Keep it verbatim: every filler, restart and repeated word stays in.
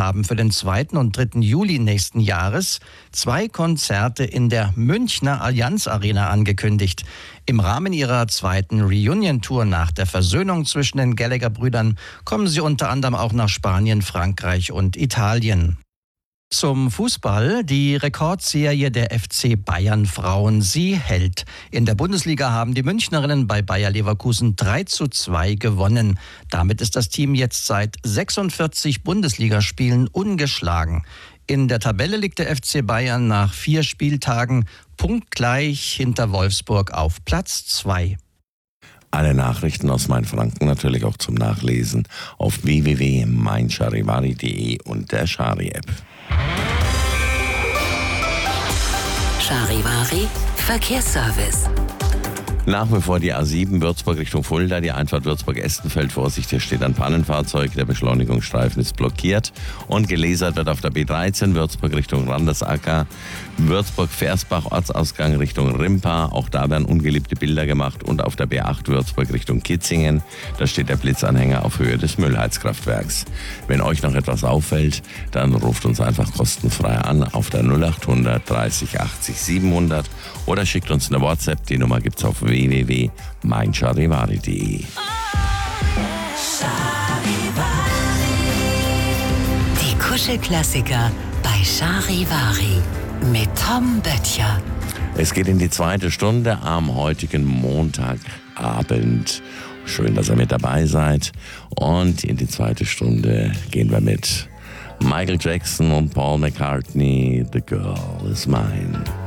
haben für den zweiten und dritten Juli nächsten Jahres zwei Konzerte in der Münchner Allianz Arena angekündigt. Im Rahmen ihrer zweiten Reunion-Tour nach der Versöhnung zwischen den Gallagher-Brüdern kommen sie unter anderem auch nach Spanien, Frankreich und Italien. Zum Fußball. Die Rekordserie der F C Bayern Frauen, sie hält. In der Bundesliga haben die Münchnerinnen bei Bayer Leverkusen drei zu zwei gewonnen. Damit ist das Team jetzt seit sechsundvierzig Bundesligaspielen ungeschlagen. In der Tabelle liegt der F C Bayern nach vier Spieltagen punktgleich hinter Wolfsburg auf Platz zwei. Alle Nachrichten aus Mainfranken natürlich auch zum Nachlesen auf w w w punkt mein charivari punkt de und der Chari-App. Charivari Verkehrsservice. Nach wie vor die A sieben Würzburg Richtung Fulda, die Einfahrt Würzburg-Estenfeld. Vorsicht, hier steht ein Pannenfahrzeug, der Beschleunigungsstreifen ist blockiert. Und gelasert wird auf der B dreizehn Würzburg Richtung Randersacker, Würzburg-Versbach Ortsausgang Richtung Rimpa. Auch da werden ungeliebte Bilder gemacht. Und auf der B acht Würzburg Richtung Kitzingen, da steht der Blitzanhänger auf Höhe des Müllheizkraftwerks. Wenn euch noch etwas auffällt, dann ruft uns einfach kostenfrei an auf der null acht hundert dreißig achtzig siebenhundert oder schickt uns eine WhatsApp. Die Nummer gibt's auf w w w punkt mein charivari punkt de. Die Kuschelklassiker bei Charivari mit Tom Böttcher. Es geht in die zweite Stunde am heutigen Montagabend. Schön, dass ihr mit dabei seid. Und in die zweite Stunde gehen wir mit Michael Jackson und Paul McCartney. The Girl Is Mine.